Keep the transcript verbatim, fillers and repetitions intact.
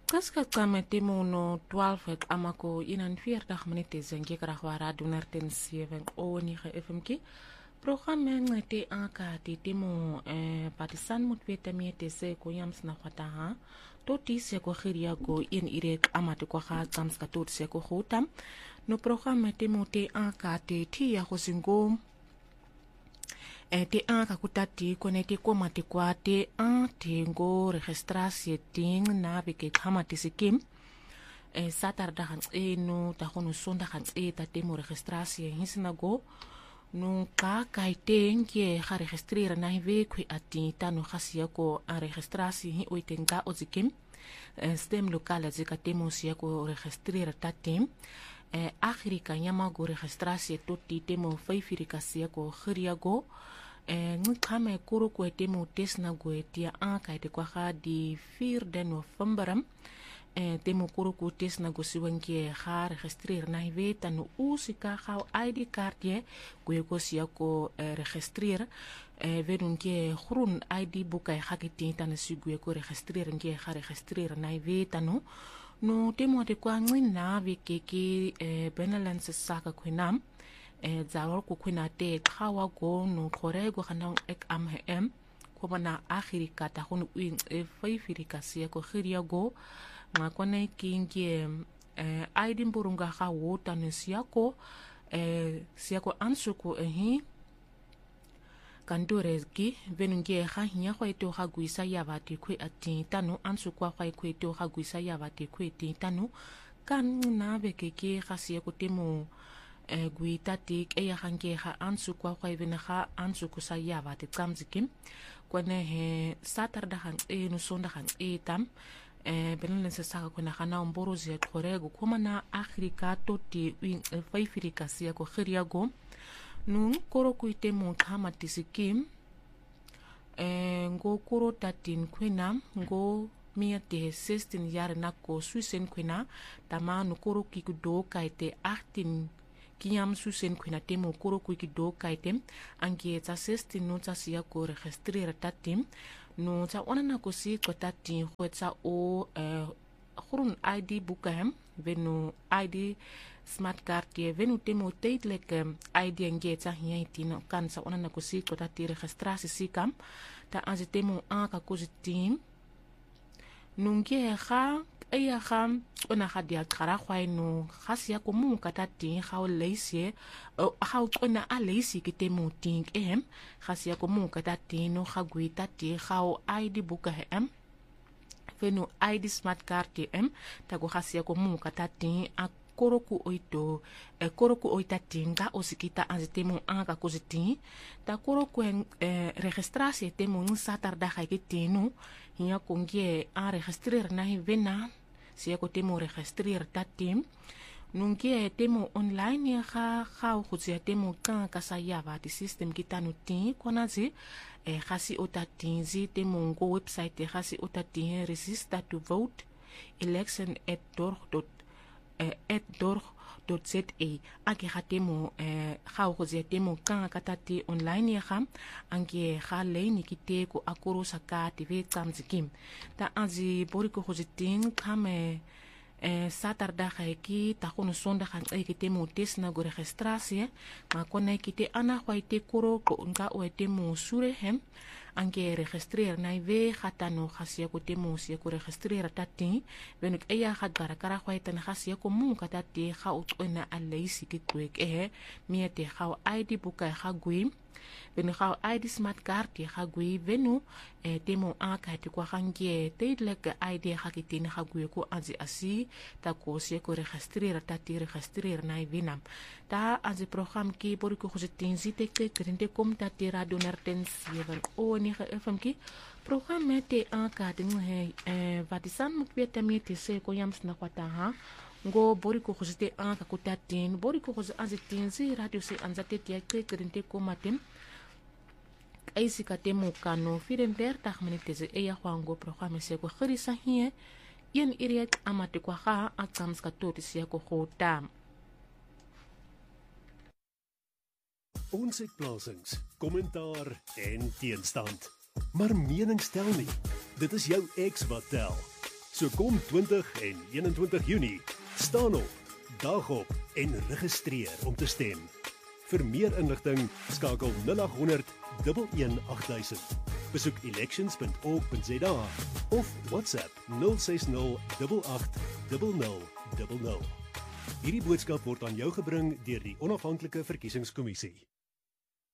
Kaskakame temo no twaalf ek amako inan veertig minute zengi krachwara dunar ten zeven onige F M K. Programme ngete anka te temo eh, partisan moet weten mee te se ko yams na kwataha. Toti se ko khiria go in irek amate ko kha tsamska tot se ko khotam. No programme temo te anka te ti ya go singo e te anka kutati kone te komate kwa te an te ngo registrasie ting na beke kamate sikim e satardagan e no ta hono sondagan e ta temo registrasie hisna go no ka kai te nge ga registrera na hive kwi ati tano gasia ko a registrasie hi oitenga ozikim stem lokale zika temo sia ko registrera ta tem e akhirika nyama go registrasie toti temo faifirika sia ko khiria go e ngikame kuro ko temo tesna go etia anka te kwa ga di vier de november e temo kuro ko tesna go siwanke ga registreer na weta no usika ga I D card ye go go sia ko e, registreer e vedunke groen I D boek hy ga ke tan sigwe ko registreer nge ga registreer na weta no no temo te kwa ngina wikeki e Benelux saka kwinam e zawal ko kwina te khawa go no khore go khana ek am hem ko bana akhiri kata hono uin e faifirika sia ko khiria go ma kone kinge e aidin burunga kha wota ne sia ko e sia ko ansuko e hi kandorezgi venunge kha hinya ko eto kha guisa yabati kwe ati tanu ansuko kha ko eto kha guisa yabati kwe ati tanu kan na bekeke kha sia ko temo e guitatik e ya hange ha ansu kwa kwa ibena ha ansu kusa yaba te tsamzikim kwane he satarda han e no sonda han e tam e benen se saka kwana hana mborozi ya korego kuma na akhirika toti wing e faifirika siya ko khiria go nun koro kuite mo kama tisikim e ngo koro tatin kwena ngo mia te sestien jaar na ko suisen kwena tama no koro kikudo kaite achttien kiam susen kwena temo koro kuiki do kaitem ange ta sesti no ta sia ko registreer tatim no ta onana ko si ko tatin khwetsa o eh khurun I D bukam venu I D smart card ye venu temo titlek I D nge ta hiaitino kan sa onana ko si ko tati registrasie sikam ta azitemo aka ko zitim nunge kha eya kham ona khadia khara khwaino khasia ko mu katati khaw leise khaw ona a leise ke temo ting em khasia ko mu katati no khagwita ti khaw I D buka em fenu I D smart card em tago khasia ko mu katati a koroku oito e koroku oitatinga osikita azitemo anga koziti ta koroku e registrasie temo nsatarda khagitino hiya kongie a registreer na vena sia ko temo registreer tatim nungie temo online ya ga ga go tsia temo ka ka sa ya ba di system kitanu ti konazi e khasi otatinzi temo ngo website khasi otatin register to vote election at dorg dot at dorg dot z a ake hatemo eh ga go tsia temo ka ka tati online ya ga ange ga leini kite ko akoro saka ti ve tsamzikim ta azi boriko go ziting kame e satarda ki ta kono sonda kan e kite mo tesna go registrasie ma kona kite ana khwaite koro ko nga o temo sure hem ange registreer na ve khatano khasia ko temo sia ko registreer tati venuk e ya khagara kara khwaita na khasia ko mu katati kha utqena alaisi kitwek e miete kha I D buka kha gwim venu kha I D smart card kha gwi venu e temo aka ti kwa khangie teidlek I D kha kitin kha gwi ko azi asi ta ko sia ko registreer tati registreer na vinam ta azi program ki boriko khozitinzi tek krinte kom tati radio nerten zeven o ni F M ki program te aka ding he e vatisan mut beta mi te se ko yams na kwata ha ngo boriko khozite aka kutatin boriko khoz azitinzi radio se anzate te krinte kom matem eisi katemo kano firenter tag minutes e ya kwango programme se ko khirisa hie yen iriet amate kwa ga atsams ka tot se ko khota Ons het plasings, kommentaar en teenstand. Maar mening stel nie. Dit is jou ex wat tel. So kom twintig en eenentwintig Junie, staan op, daag op en registreer om te stem. Vir meer inligting skakel nul agt honderd, een een agt duisend. Besoek elections punt org punt za of WhatsApp nul ses nul agt agt nul nul nul nul. Hierdie boodskap word aan jou gebring deur die Onafhanklike Verkiesingskommissie.